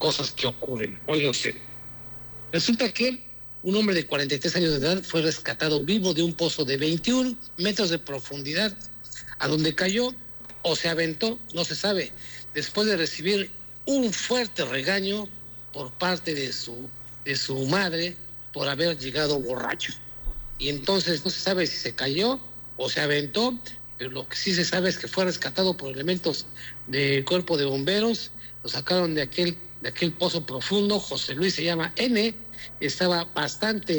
cosas que ocurren. Oiga usted, resulta que un hombre de 43 años de edad fue rescatado vivo de un pozo de 21 metros de profundidad, a donde cayó o se aventó, no se sabe, después de recibir un fuerte regaño por parte de su madre por haber llegado borracho. Y entonces no se sabe si se cayó o se aventó, pero lo que sí se sabe es que fue rescatado por elementos del cuerpo de bomberos, lo sacaron de aquel pozo profundo. José Luis se llama N, estaba bastante